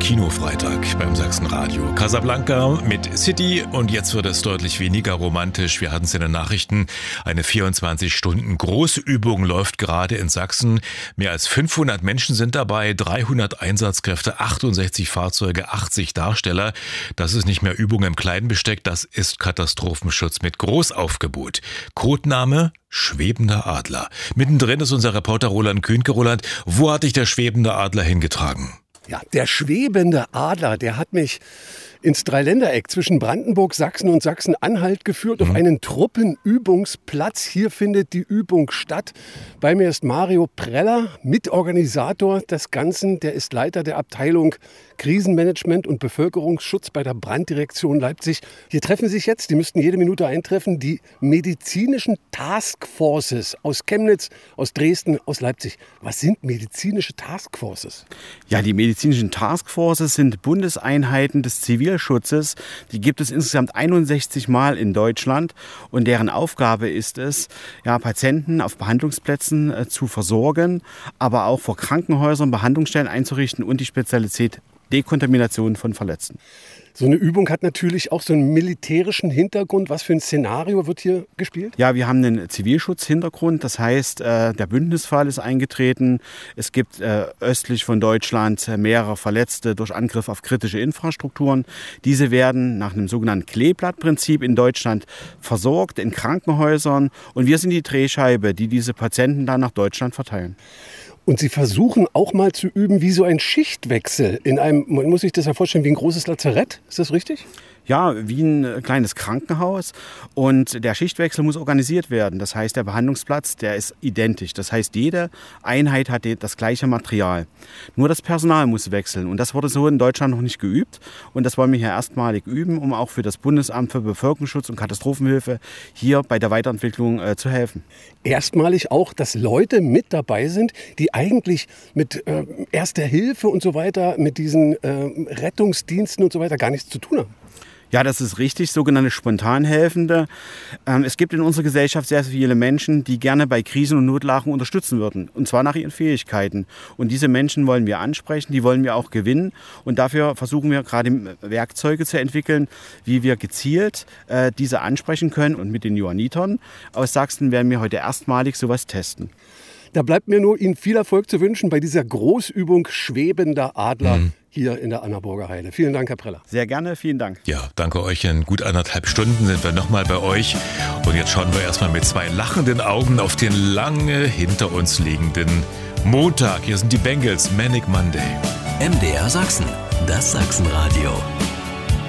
Kinofreitag beim Sachsenradio. Casablanca mit City und jetzt wird es deutlich weniger romantisch. Wir hatten es in den Nachrichten. Eine 24-Stunden-Großübung läuft gerade in Sachsen. Mehr als 500 Menschen sind dabei, 300 Einsatzkräfte, 68 Fahrzeuge, 80 Darsteller. Das ist nicht mehr Übung im kleinen Besteck, das ist Katastrophenschutz mit Großaufgebot. Codename Schwebender Adler. Mittendrin ist unser Reporter Roland Kühnke. Roland, wo hat dich der schwebende Adler hingetragen? Ja, der schwebende Adler, der hat mich ins Dreiländereck zwischen Brandenburg, Sachsen und Sachsen-Anhalt geführt, auf einen Truppenübungsplatz. Hier findet die Übung statt. Bei mir ist Mario Preller, Mitorganisator des Ganzen. Der ist Leiter der Abteilung Krisenmanagement und Bevölkerungsschutz bei der Branddirektion Leipzig. Hier treffen sich jetzt, die müssten jede Minute eintreffen, die medizinischen Taskforces aus Chemnitz, aus Dresden, aus Leipzig. Was sind medizinische Taskforces? Ja, die medizinischen Taskforces sind Bundeseinheiten des Zivilschutzes. Die gibt es insgesamt 61 Mal in Deutschland und deren Aufgabe ist es, ja, Patienten auf Behandlungsplätzen zu versorgen, aber auch vor Krankenhäusern Behandlungsstellen einzurichten und die Spezialität Dekontamination von Verletzten. So eine Übung hat natürlich auch so einen militärischen Hintergrund. Was für ein Szenario wird hier gespielt? Ja, wir haben einen Zivilschutzhintergrund. Das heißt, der Bündnisfall ist eingetreten. Es gibt östlich von Deutschland mehrere Verletzte durch Angriff auf kritische Infrastrukturen. Diese werden nach einem sogenannten Kleeblattprinzip in Deutschland versorgt in Krankenhäusern. Und wir sind die Drehscheibe, die diese Patienten dann nach Deutschland verteilen. Und Sie versuchen auch mal zu üben, wie so ein Schichtwechsel in einem, man muss sich das ja vorstellen, wie ein großes Lazarett. Ist das richtig? Ja, wie ein kleines Krankenhaus. Und der Schichtwechsel muss organisiert werden. Das heißt, der Behandlungsplatz, der ist identisch. Das heißt, jede Einheit hat das gleiche Material. Nur das Personal muss wechseln. Und das wurde so in Deutschland noch nicht geübt. Und das wollen wir hier erstmalig üben, um auch für das Bundesamt für Bevölkerungsschutz und Katastrophenhilfe hier bei der Weiterentwicklung zu helfen. Erstmalig auch, dass Leute mit dabei sind, die eigentlich mit Erster Hilfe und so weiter, mit diesen Rettungsdiensten und so weiter gar nichts zu tun haben. Ja, das ist richtig, sogenannte Spontanhelfende. Es gibt in unserer Gesellschaft sehr viele Menschen, die gerne bei Krisen und Notlagen unterstützen würden. Und zwar nach ihren Fähigkeiten. Und diese Menschen wollen wir ansprechen, die wollen wir auch gewinnen. Und dafür versuchen wir gerade Werkzeuge zu entwickeln, wie wir gezielt diese ansprechen können. Und mit den Johannitern aus Sachsen werden wir heute erstmalig sowas testen. Da bleibt mir nur Ihnen viel Erfolg zu wünschen bei dieser Großübung Schwebender Adler hier in der Annaburger Heide. Vielen Dank, Herr Preller. Sehr gerne, vielen Dank. Ja, danke euch. In gut 1,5 Stunden sind wir nochmal bei euch. Und jetzt schauen wir erstmal mit 2 lachenden Augen auf den lange hinter uns liegenden Montag. Hier sind die Bengals, Manic Monday. MDR Sachsen, das Sachsenradio.